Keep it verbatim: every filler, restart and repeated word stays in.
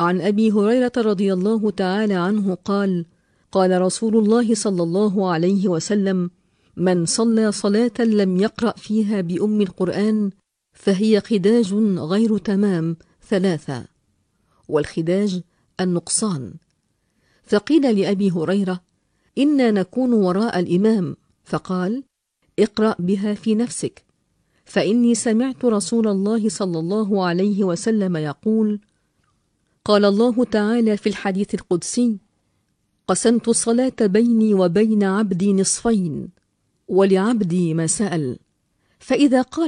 عن أبي هريرة رضي الله تعالى عنه قال: قال رسول الله صلى الله عليه وسلم: من صلى صلاة لم يقرأ فيها بأم القرآن فهي خداج غير تمام ثلاثة. والخداج النقصان. فقيل لأبي هريرة: إنا نكون وراء الإمام، فقال: اقرأ بها في نفسك، فإني سمعت رسول الله صلى الله عليه وسلم يقول: قال الله تعالى في الحديث القدسي: قسمت الصلاة بيني وبين عبدي نصفين ولعبدي ما سأل. فإذا قال